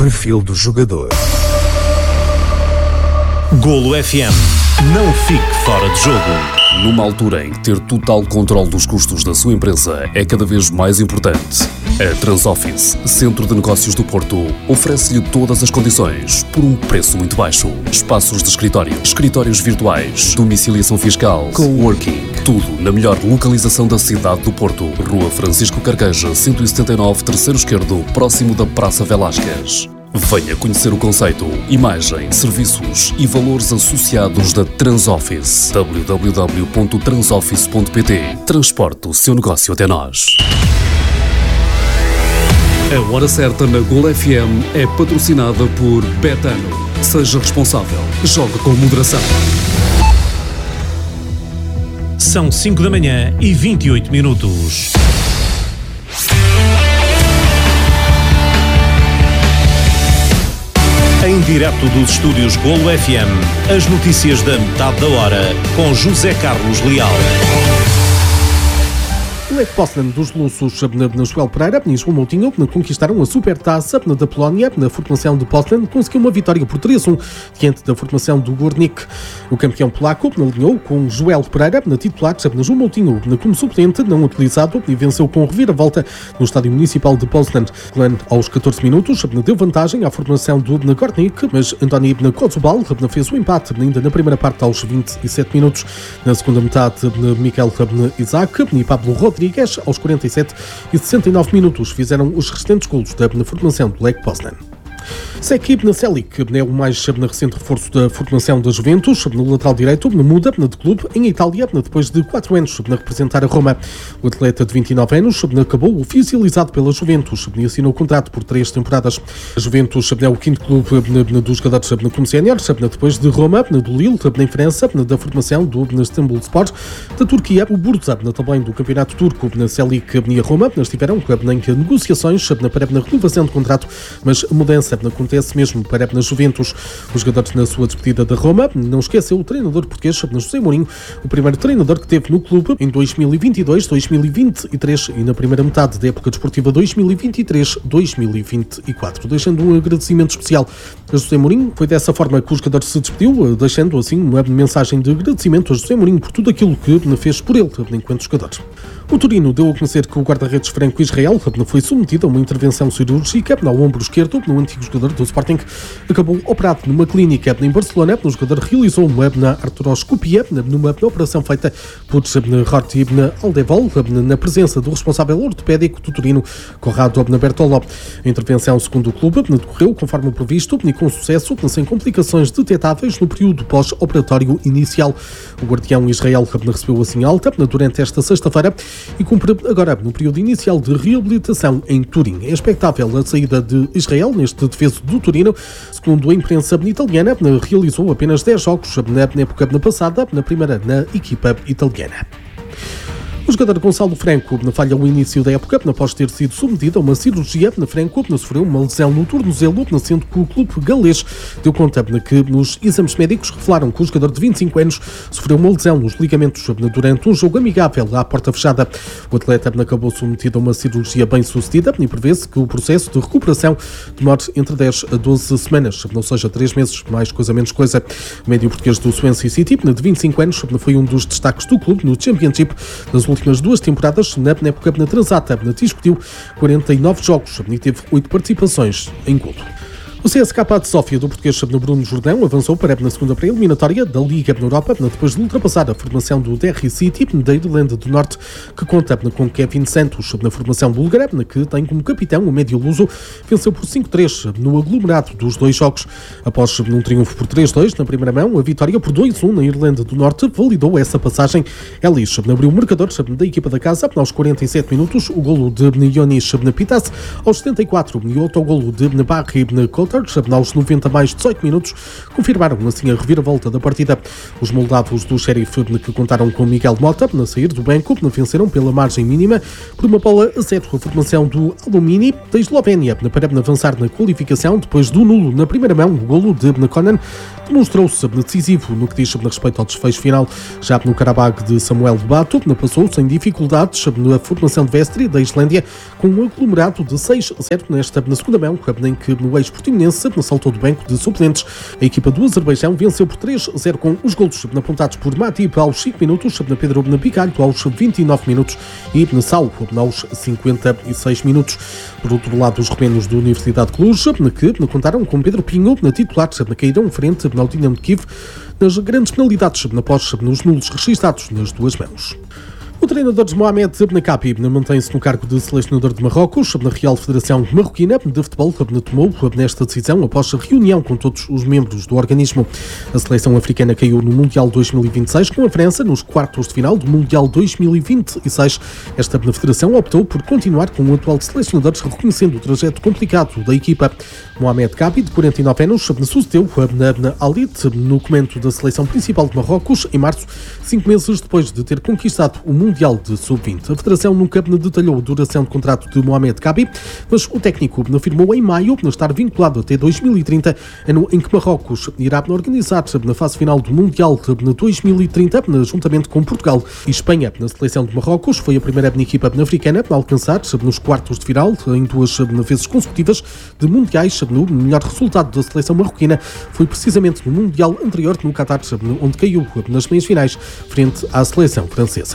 perfil do jogador. Golo FM. Não fique fora de jogo. Numa altura em que ter total controle dos custos da sua empresa é cada vez mais importante, a Transoffice, Centro de Negócios do Porto, oferece-lhe todas as condições por um preço muito baixo. Espaços de escritório, escritórios virtuais, domiciliação fiscal, coworking, tudo na melhor localização da cidade do Porto. Rua Francisco Carqueja, 179, terceiro esquerdo, próximo da Praça Velásquez. Venha conhecer o conceito, imagem, serviços e valores associados da Transoffice. www.transoffice.pt. Transporte o seu negócio até nós. A Hora Certa na Golo FM é patrocinada por Betano. Seja responsável. Jogue com moderação. São 5 da manhã e 28 minutos. Em direto dos estúdios Golo FM, as notícias da metade da hora, com José Carlos Leal. O Lech Poznan dos Lussos, na Joel Pereira e João Moutinho, conquistaram a Supertaça da Polónia. Na formação de Poznan conseguiu uma vitória por 3-1 diante da formação do Górnik. O campeão polaco alinhou com Joel Pereira na titular, João Moutinho como suplente, não utilizado, e venceu com reviravolta no estádio municipal de Poznan. Glen, aos 14 minutos, deu vantagem à formação do Górnik, mas Antoni Kozubal fez o empate ainda na primeira parte aos 27 minutos. Na segunda metade, Mikel Isaac e Pablo Rodrigues, aos 47 e 69 minutos, fizeram os restantes golos da formação do Lech Poznan. Sekip Selik é o mais recente reforço da formação da Juventus. No lateral direito, muda de clube em Itália depois de 4 anos a representar a Roma. O atleta de 29 anos acabou oficializado pela Juventus e assinou o contrato por 3 temporadas. A Juventus é o quinto clube dos jogadores como séniores, depois de Roma, do Lille, em França, da formação do Istanbul Sport, da Turquia, o Bursa, também do campeonato turco. Selik e a Roma estiveram em negociações para a renovação de contrato, mas a mudança acontece mesmo para a Juventus. O jogador, na sua despedida da Roma, não esqueceu o treinador português José Mourinho, o primeiro treinador que teve no clube em 2022, 2023 e na primeira metade da época desportiva 2023-2024, deixando um agradecimento especial a José Mourinho. Foi dessa forma que o jogador se despediu, deixando assim uma mensagem de agradecimento a José Mourinho por tudo aquilo que fez por ele enquanto jogador. O Torino deu a conhecer que o guarda-redes Franco Israel foi submetido a uma intervenção cirúrgica ao ombro esquerdo. No antigo jogador do Sporting acabou operado numa clínica em Barcelona. O jogador realizou uma artroscopia numa operação feita por Rorty Aldevol, na presença do responsável ortopédico do Torino, Corrado Bertolo. A intervenção, segundo o clube, decorreu conforme o previsto e com sucesso, sem complicações detetáveis no período pós-operatório inicial. O guardião Israel recebeu assim alta durante esta sexta-feira e cumpre agora no período inicial de reabilitação em Turim. É expectável a saída de Israel neste defeso do Torino. Segundo a imprensa italiana, realizou apenas 10 jogos na época passada, na primeira na equipa italiana. O jogador Gonçalo Franco falha o início da época após ter sido submetido a uma cirurgia. Franco sofreu uma lesão no tornozelo, sendo que o clube galês deu conta que nos exames médicos revelaram que o jogador de 25 anos sofreu uma lesão nos ligamentos durante um jogo amigável à porta fechada. O atleta acabou submetido a uma cirurgia bem sucedida e prevê-se que o processo de recuperação demore entre 10 a 12 semanas, ou seja, 3 meses, mais coisa menos coisa. O médio português do Swansea City, de 25 anos, foi um dos destaques do clube no Championship nas últimas 2 temporadas. Na época transata, discutiu 49 jogos e teve 8 participações em golo. O CSKA de Sófia, do português Bruno Jordão, avançou para a segunda pré-eliminatória da Liga na Europa, depois de ultrapassar a formação do Derry City, da Irlanda do Norte, que conta com Kevin Santos, na formação búlgara, que tem como capitão o médio luso, venceu por 5-3 no aglomerado dos 2 jogos. Após um triunfo por 3-2 na primeira mão, a vitória por 2-1 na Irlanda do Norte validou essa passagem. Elis abriu o marcador da equipa da casa aos 47 minutos, o golo de Ionis Pitas, aos 74 e o autogolo de Barry Cote Shakhtar, aos 90 mais 18 minutos, confirmaram assim a reviravolta da partida. Os moldavos do Sheriff, que contaram com Miguel Mota na sair do banco, venceram pela margem mínima por 1-0 a formação do Alumini da Eslovénia para avançar na qualificação depois do nulo na primeira mão. O golo de Konan demonstrou-se decisivo no que diz respeito ao desfecho final. Já no Karabag de Samuel Bato, passou sem dificuldades na formação de Vestri da Islândia com um aglomerado de 6-0 na segunda mão, em que o ex-portimonense saltou do banco de suplentes. A equipa do Azerbaijão venceu por 3-0 com os golos apontados por Matip aos 5 minutos, Pedro Picalho aos 29 minutos e Salvo aos 56 minutos. Por outro lado, os romenos da Universidade de Cluj, que contaram com Pedro Pinho na titular, caíram frente ao Dinamo de Kiev nas grandes penalidades após nos nulos registados nas duas mãos. O treinador de Mohamed Nakabi mantém-se no cargo de selecionador de Marrocos. A Real Federação Marroquina de Futebol tomou nesta decisão após a reunião com todos os membros do organismo. A seleção africana caiu no Mundial 2026 com a França nos quartos de final do Mundial 2026. Esta federação optou por continuar com o atual selecionador, reconhecendo o trajeto complicado da equipa. Mohamed Kabi, de 49 anos, sucedeu na Alit no comando da seleção principal de Marrocos em março, 5 meses depois de ter conquistado o Mundial de Sub-20. A Federação nunca detalhou a duração de contrato de Mohamed Kabi, mas o técnico afirmou em maio estar vinculado até 2030, ano em que Marrocos irá organizar na fase final do Mundial de 2030, juntamente com Portugal e Espanha. A seleção de Marrocos foi a primeira equipa africana a alcançar nos quartos de final, em 2 vezes consecutivas, de mundiais. O melhor resultado da seleção marroquina foi precisamente no Mundial anterior, no Qatar, onde caiu nas meias finais, frente à seleção francesa.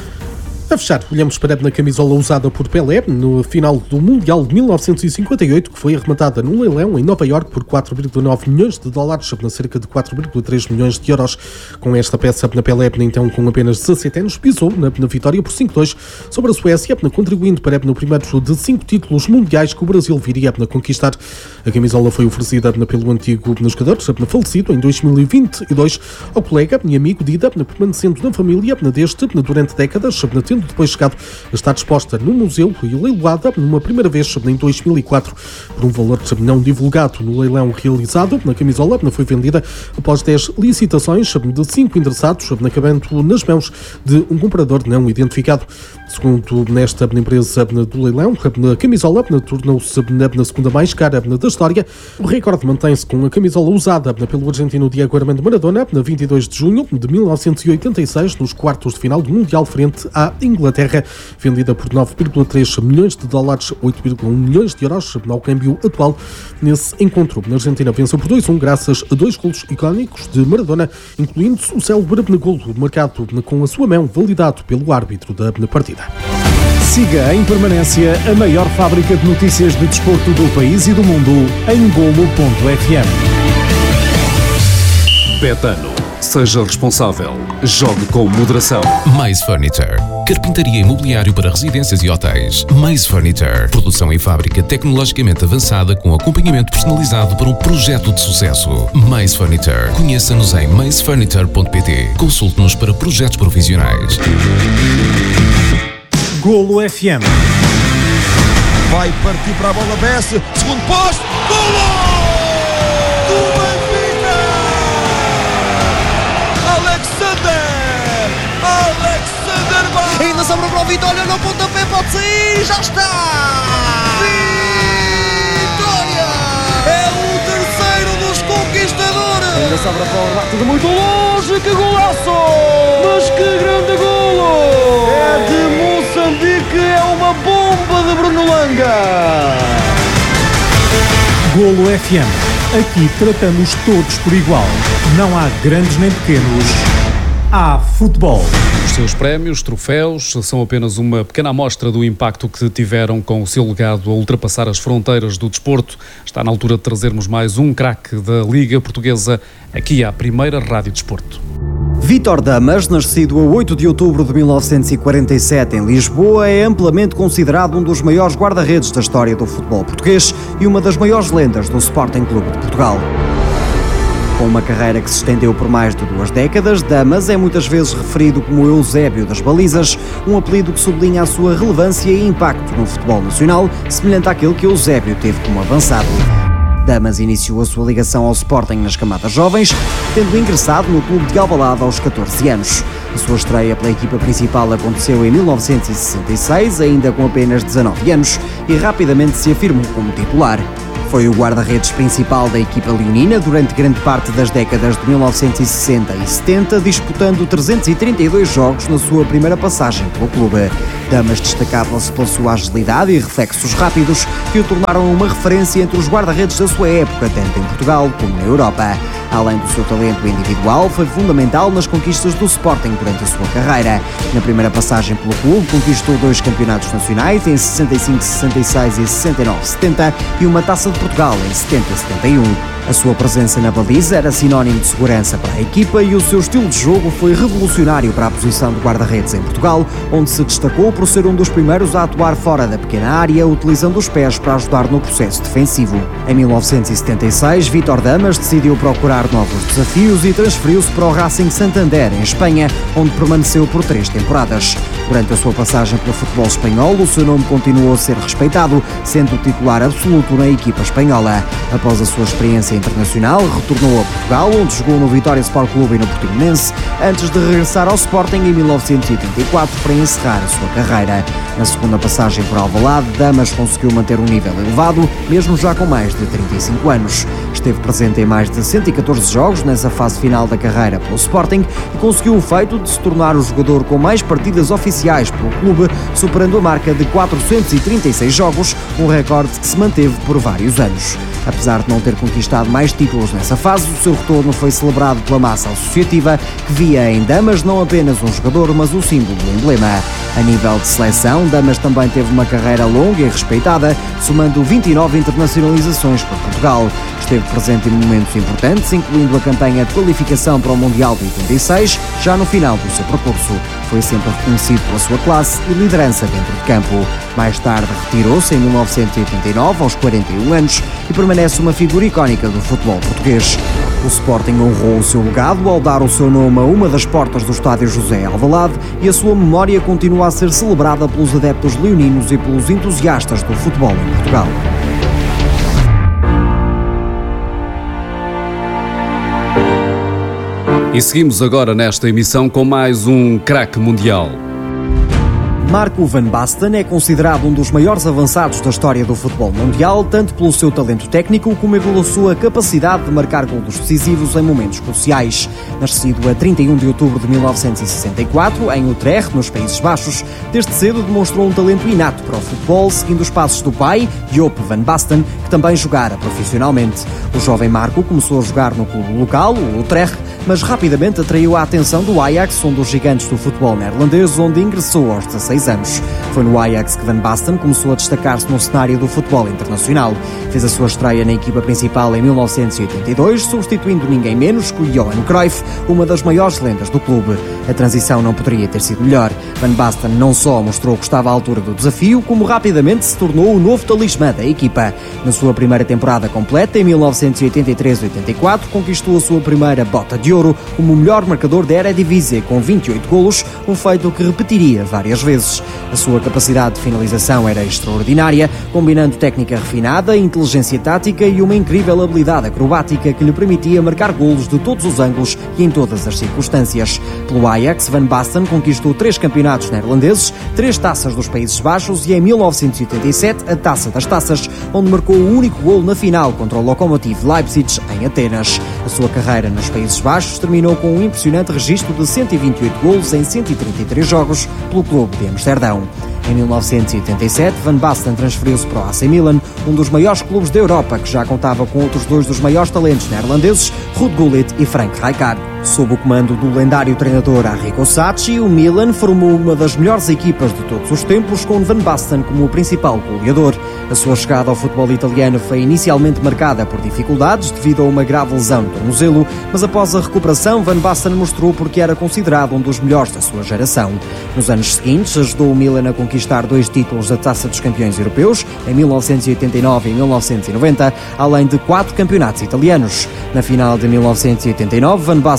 A fechar, olhamos para a camisola usada por Pelé no final do Mundial de 1958, que foi arrematada num leilão em Nova Iorque por 4,9 milhões de dólares, cerca de 4,3 milhões de euros. Com esta peça, Pelé, então com apenas 17 anos, pisou na vitória por 5-2 sobre a Suécia, contribuindo para no primeiro de 5 títulos mundiais que o Brasil viria a conquistar. A camisola foi oferecida pelo antigo jogador, falecido em 2022, ao colega e amigo Dida, permanecendo na família deste durante décadas, tendo depois chegado a estar exposta no museu e leiloada numa primeira vez em 2004 por um valor não divulgado. No leilão realizado, a camisola foi vendida após 10 licitações de 5 interessados, acabando nas mãos de um comprador não identificado. Segundo nesta empresa do leilão, a camisola tornou-se na segunda mais cara da história. O recorde mantém-se com a camisola usada pelo argentino Diego Armando Maradona na 22 de junho de 1986, nos quartos de final do Mundial frente à Inglaterra, vendida por 9,3 milhões de dólares, 8,1 milhões de euros ao câmbio atual. Nesse encontro, a Argentina venceu por 2-1 graças a 2 golos icónicos de Maradona, incluindo-se o célebre golo marcado com a sua mão, validado pelo árbitro da partida. Siga em permanência a maior fábrica de notícias de desporto do país e do mundo em Golo.fm. Betano. Seja responsável. Jogue com moderação. Mais Furniture. Carpintaria imobiliário para residências e hotéis. Mais Furniture. Produção em fábrica tecnologicamente avançada com acompanhamento personalizado para um projeto de sucesso. Mais Furniture. Conheça-nos em maisfurniture.pt. Consulte-nos para projetos profissionais. Golo FM. Vai partir para a bola, Messi. Segundo posto. Golo! Do Benfica! Alexander Ball! Ainda sobra para o Vitória no pontapé, pode sair, já está! Vitória! É o terceiro dos conquistadores! Ainda sobra para o remate de muito longe, que golaço! Mas que grande golo! É de Moçambique, é uma bomba de Bruno Langa! Golo FM. Aqui tratamos todos por igual. Não há grandes nem pequenos. Há futebol. Os seus prémios, troféus, são apenas uma pequena amostra do impacto que tiveram com o seu legado a ultrapassar as fronteiras do desporto. Está na altura de trazermos mais um craque da Liga Portuguesa aqui à primeira Rádio Desporto. Vítor Damas, nascido a 8 de outubro de 1947 em Lisboa, é amplamente considerado um dos maiores guarda-redes da história do futebol português e uma das maiores lendas do Sporting Clube de Portugal. Com uma carreira que se estendeu por mais de 2 décadas, Damas é muitas vezes referido como Eusébio das Balizas, um apelido que sublinha a sua relevância e impacto no futebol nacional, semelhante àquele que Eusébio teve como avançado. Damas iniciou a sua ligação ao Sporting nas camadas jovens, tendo ingressado no clube de Alvalade aos 14 anos. A sua estreia pela equipa principal aconteceu em 1966, ainda com apenas 19 anos, e rapidamente se afirmou como titular. Foi o guarda-redes principal da equipa leonina durante grande parte das décadas de 1960 e 70, disputando 332 jogos na sua primeira passagem pelo clube. Damas destacava-se pela sua agilidade e reflexos rápidos, que o tornaram uma referência entre os guarda-redes da sua época, tanto em Portugal como na Europa. Além do seu talento individual, foi fundamental nas conquistas do Sporting durante a sua carreira. Na primeira passagem pelo clube, conquistou 2 campeonatos nacionais em 65-66 e 69-70 e uma Taça de Portugal em 70-71. A sua presença na baliza era sinónimo de segurança para a equipa e o seu estilo de jogo foi revolucionário para a posição de guarda-redes em Portugal, onde se destacou por ser um dos primeiros a atuar fora da pequena área, utilizando os pés para ajudar no processo defensivo. Em 1976, Vítor Damas decidiu procurar novos desafios e transferiu-se para o Racing Santander, em Espanha, onde permaneceu por 3 temporadas. Durante a sua passagem pelo futebol espanhol, o seu nome continuou a ser respeitado, sendo o titular absoluto na equipa espanhola. Após a sua experiência internacional, retornou a Portugal, onde jogou no Vitória Sport Clube e no Portimonense, antes de regressar ao Sporting em 1984 para encerrar a sua carreira. Na segunda passagem por Alvalade, Damas conseguiu manter um nível elevado, mesmo já com mais de 35 anos. Esteve presente em mais de 114 jogos nessa fase final da carreira pelo Sporting e conseguiu o feito de se tornar o jogador com mais partidas oficiais pelo clube, superando a marca de 436 jogos, um recorde que se manteve por vários anos. Apesar de não ter conquistado mais títulos nessa fase, o seu retorno foi celebrado pela massa associativa, que via em Damas não apenas um jogador, mas o símbolo do emblema. A nível de seleção, Damas também teve uma carreira longa e respeitada, somando 29 internacionalizações por Portugal. Esteve presente em momentos importantes, incluindo a campanha de qualificação para o Mundial de 86, já no final do seu percurso. Foi sempre reconhecido pela sua classe e liderança dentro de campo. Mais tarde retirou-se em 1989, aos 41 anos, e permanece uma figura icónica do futebol português. O Sporting honrou o seu legado ao dar o seu nome a uma das portas do estádio José Alvalade e a sua memória continua a ser celebrada pelos adeptos leoninos e pelos entusiastas do futebol em Portugal. E seguimos agora nesta emissão com mais um craque mundial. Marco van Basten é considerado um dos maiores avançados da história do futebol mundial, tanto pelo seu talento técnico como pela sua capacidade de marcar golos decisivos em momentos cruciais. Nascido a 31 de outubro de 1964, em Utrecht, nos Países Baixos, desde cedo demonstrou um talento inato para o futebol, seguindo os passos do pai, Joop van Basten, que também jogara profissionalmente. O jovem Marco começou a jogar no clube local, o Utrecht, mas rapidamente atraiu a atenção do Ajax, um dos gigantes do futebol neerlandês, onde ingressou aos 16 anos. Foi no Ajax que Van Basten começou a destacar-se no cenário do futebol internacional. Fez a sua estreia na equipa principal em 1982, substituindo ninguém menos que o Johan Cruyff, uma das maiores lendas do clube. A transição não poderia ter sido melhor. Van Basten não só mostrou que estava à altura do desafio, como rapidamente se tornou o novo talismã da equipa. Na sua primeira temporada completa, em 1983-84, conquistou a sua primeira bota de ouro como o melhor marcador da Eredivisie, com 28 golos, um feito que repetiria várias vezes. A sua capacidade de finalização era extraordinária, combinando técnica refinada, inteligência tática e uma incrível habilidade acrobática que lhe permitia marcar golos de todos os ângulos e em todas as circunstâncias. Pelo Ajax, Van Basten conquistou 3 campeonatos neerlandeses, 3 taças dos Países Baixos e, em 1987, a Taça das Taças, onde marcou o único golo na final contra o Lokomotiv Leipzig, em Atenas. A sua carreira nos Países Baixos terminou com um impressionante registro de 128 golos em 133 jogos pelo clube de Amsterdão. Em 1987, Van Basten transferiu-se para o AC Milan, um dos maiores clubes da Europa, que já contava com outros 2 dos maiores talentos neerlandeses, Ruud Gullit e Frank Rijkaard. Sob o comando do lendário treinador Arrigo Sacchi, o Milan formou uma das melhores equipas de todos os tempos, com Van Basten como o principal goleador. A sua chegada ao futebol italiano foi inicialmente marcada por dificuldades devido a uma grave lesão no tornozelo, mas após a recuperação, Van Basten mostrou porque era considerado um dos melhores da sua geração. Nos anos seguintes, ajudou o Milan a conquistar 2 títulos da Taça dos Campeões Europeus, em 1989 e 1990, além de 4 campeonatos italianos. Na final de 1989, Van Basten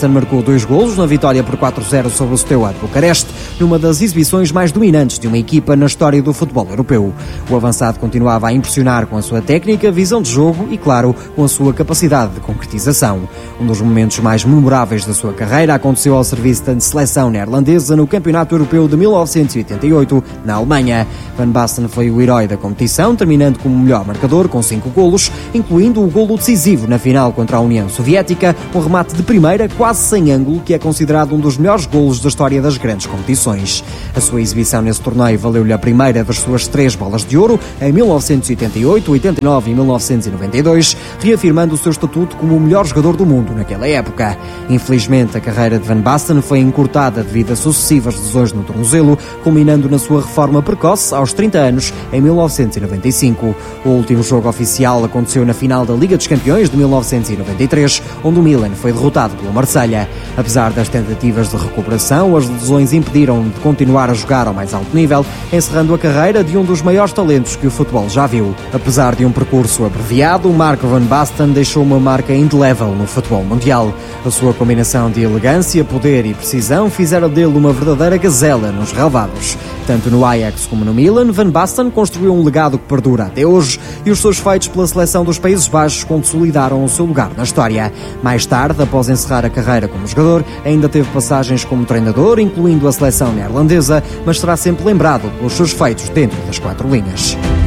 Basten marcou 2 golos na vitória por 4-0 sobre o Steaua de Bucareste, numa das exibições mais dominantes de uma equipa na história do futebol europeu. O avançado continuava a impressionar com a sua técnica, visão de jogo e, claro, com a sua capacidade de concretização. Um dos momentos mais memoráveis da sua carreira aconteceu ao serviço da seleção neerlandesa no Campeonato Europeu de 1988, na Alemanha. Van Basten foi o herói da competição, terminando como melhor marcador com 5 golos, incluindo o golo decisivo na final contra a União Soviética, um remate de primeira quase sem ângulo que é considerado um dos melhores golos da história das grandes competições. A sua exibição nesse torneio valeu-lhe a primeira das suas 3 bolas de ouro em 1988, 89 e 1992, reafirmando o seu estatuto como o melhor jogador do mundo naquela época. Infelizmente, a carreira de Van Basten foi encurtada devido a sucessivas lesões no tornozelo, culminando na sua reforma precoce aos 30 anos em 1995. O último jogo oficial aconteceu na final da Liga dos Campeões de 1993, onde o Milan foi derrotado pelo Marselha. Apesar das tentativas de recuperação, as lesões impediram de continuar a jogar ao mais alto nível, encerrando a carreira de um dos maiores talentos que o futebol já viu. Apesar de um percurso abreviado, Marco Van Basten deixou uma marca indelével no futebol mundial. A sua combinação de elegância, poder e precisão fizeram dele uma verdadeira gazela nos relevados. Tanto no Ajax como no Milan, Van Basten construiu um legado que perdura até hoje e os seus feitos pela seleção dos Países Baixos consolidaram o seu lugar na história. Mais tarde, após encerrar a carreira como jogador, ainda teve passagens como treinador, incluindo a seleção neerlandesa, mas será sempre lembrado pelos seus feitos dentro das 4 linhas.